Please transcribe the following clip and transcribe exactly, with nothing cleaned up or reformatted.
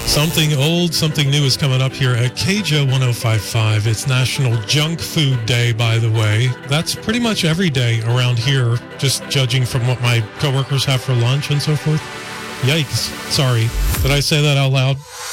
Something old, something new is coming up here at K J O one oh five point five. It's National Junk Food Day, by the way. That's pretty much every day around here, just judging from what my coworkers have for lunch and so forth. Yikes. Sorry. Did I say that out loud?